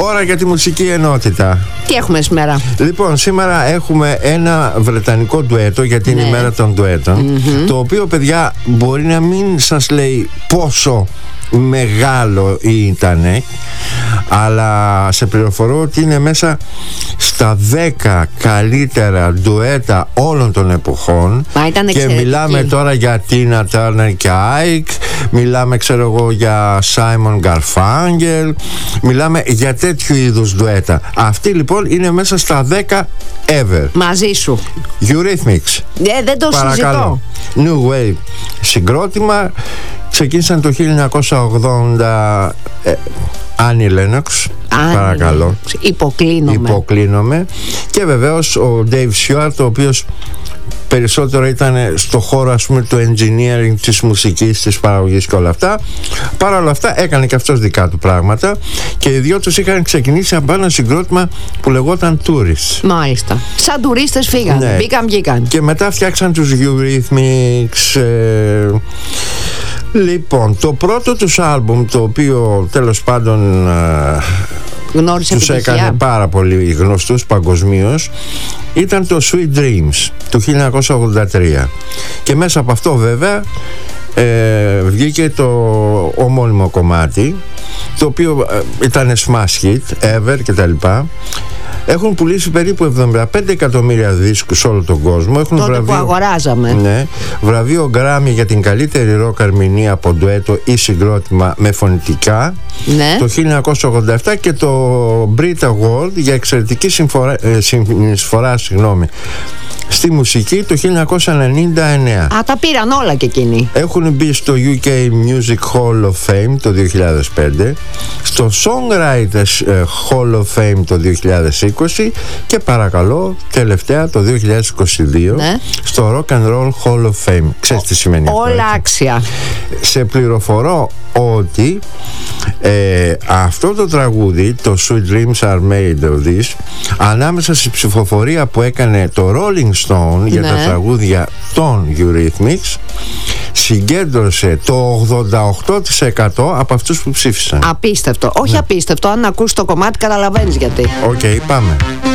Ώρα για τη μουσική ενότητα. Τι έχουμε σήμερα? Λοιπόν, σήμερα έχουμε ένα βρετανικό ντουέτο, γιατί είναι η μέρα των ντουέτων, το οποίο, παιδιά, μπορεί να μην σας λέει πόσο μεγάλο ήτανε, αλλά σε πληροφορώ ότι είναι μέσα στα 10 καλύτερα ντουέτα όλων των εποχών. Και μιλάμε τώρα για Tina Turner και Ike, μιλάμε, ξέρω εγώ, για Simon Garfunkel, μιλάμε για τέτοιου είδους ντουέτα. Αυτή λοιπόν είναι μέσα στα 10 ever. Μαζί σου. Eurythmics. Δεν το συζητώ. New Wave συγκρότημα. Ξεκίνησαν το 1980. Άννη Λένοξ, παρακαλώ. Υποκλίνομαι. Και βεβαίως ο Dave Stewart, ο οποίος περισσότερο ήταν στο χώρο, ας πούμε, του engineering, της μουσικής, της παραγωγής και όλα αυτά. Παρ' όλα αυτά έκανε και αυτός δικά του πράγματα, και οι δυο τους είχαν ξεκινήσει από ένα συγκρότημα που λεγόταν Tourists. Μάλιστα. Σαν τουρίστες φύγανε, ναι. Μπήκαν, βγήκαν. Και μετά φτιάξαν τους Eurythmics. Λοιπόν, το πρώτο τους άλμπουμ, το οποίο τέλος πάντων τους έκανε πάρα πολύ γνωστούς παγκοσμίως, ήταν το Sweet Dreams του 1983, και μέσα από αυτό βέβαια βγήκε το ομώνυμο κομμάτι, το οποίο ήταν smash hit, ever κτλ. Έχουν πουλήσει περίπου 75 εκατομμύρια δίσκους σε όλο τον κόσμο. Έχουν τότε βραβείο, που αγοράζαμε. Ναι, βραβείο Grammy για την καλύτερη ροκ ερμηνεία από ντουέτο ή συγκρότημα με φωνητικά, ναι, το 1987, και το Brit Award για εξαιρετική συνεισφορά στη μουσική το 1999. Τα πήραν όλα και εκείνοι. Έχουν μπει στο UK Music Hall of Fame το 2005, στο Songwriters Hall of Fame το 2020 και, παρακαλώ, τελευταία το 2022, ναι, στο Rock and Roll Hall of Fame. Ξέρεις τι σημαίνει αυτό? Όλα άξια. Σε πληροφορώ ότι αυτό το τραγούδι, το Sweet Dreams Are Made of This, ανάμεσα στη ψηφοφορία που έκανε το Rolling Stone, ναι, για τα τραγούδια των Eurythmics, συγκέντρωσε το 88% από αυτούς που ψήφισαν. Απίστευτο. Όχι, ναι, απίστευτο. Αν ακούς το κομμάτι καταλαβαίνεις γιατί. Οκ, πάμε.